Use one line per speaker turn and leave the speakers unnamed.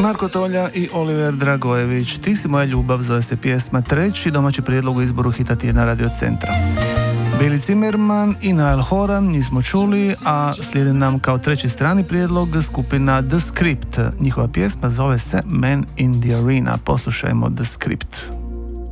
Marko Tolja i Oliver Dragojević. Ti si moja ljubav, zove se pjesma, treći domaći prijedlog u izboru hita tjedna Radio Centra. Billy Zimmerman i Niall Horan, njih smo čuli, a slijedi nam kao treći strani prijedlog skupina The Script. Njihova pjesma zove se Man in the Arena. Poslušajmo The Script.